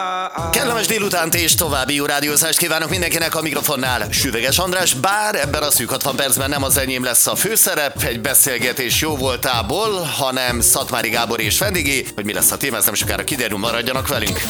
Kellemes délutánt és további jó rádiózást kívánok mindenkinek, a mikrofonnál Süveges András, bár ebben a szűk 60 percben nem az enyém lesz a főszerep, egy beszélgetés jó voltából, hanem Szatmári Gábor és vendégé. Hogy mi lesz a téma, ez nem sokára kiderül, maradjanak velünk.